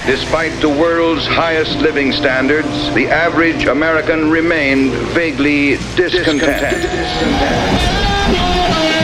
Despite the world's highest living standards, the average American remained vaguely discontent.